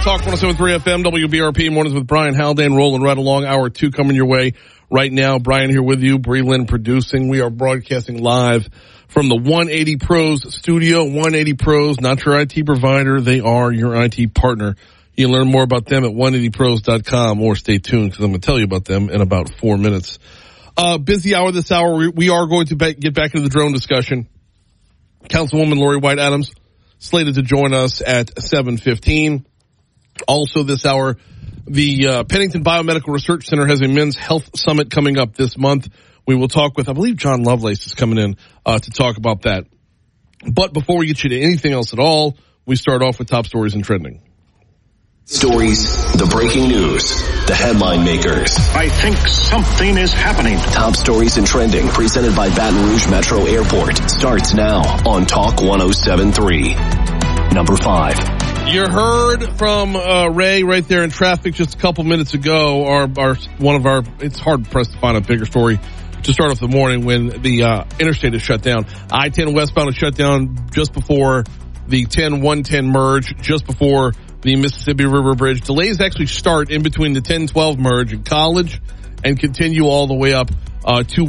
Talk 107.3 FM, WBRP, Mornings with Brian Haldane, rolling right along. Hour 2 coming your way right now. Brian here with you, Bree Lynn producing. We are broadcasting live from the 180 Pros studio. 180 Pros, not your IT provider. They are your IT partner. You can learn more about them at 180pros.com, or stay tuned because I'm going to tell you about them in about 4 minutes. Busy hour this hour. We are going to get back into the drone discussion. Councilwoman Lori White Adams slated to join us at 7:15. Also this hour, the Pennington Biomedical Research Center has a men's health summit coming up this month. We will talk with, I believe John Lovelace is coming in to talk about that. But before we get you to anything else at all, we start off with top stories and trending. Stories, the breaking news, the headline makers. I think something is happening. Top stories and trending, presented by Baton Rouge Metro Airport, starts now on Talk 107.3. Number 5. You heard from Ray right there in traffic just a couple minutes ago. It's hard pressed to find a bigger story to start off the morning when the interstate is shut down. I-10 westbound is shut down just before the 10-110 merge, just before the Mississippi River Bridge. Delays actually start in between the 10-12 merge in College and continue all the way up to